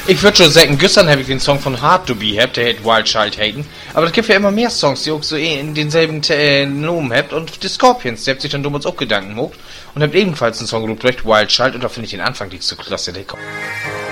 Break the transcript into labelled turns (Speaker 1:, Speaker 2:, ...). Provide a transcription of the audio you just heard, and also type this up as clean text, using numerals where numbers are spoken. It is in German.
Speaker 1: Ich würde schon sagen, gestern habe ich den Song von Hard to Be habt, der hat Wild Child haten. Aber es gibt ja immer mehr Songs, die auch so in denselben Nomen habt. Und die Scorpions, der habt sich dann damals auch Gedanken gemacht. Und habt ebenfalls einen Song gelobt, Wild Child. Und da finde ich den Anfang nicht so klasse, der kommt.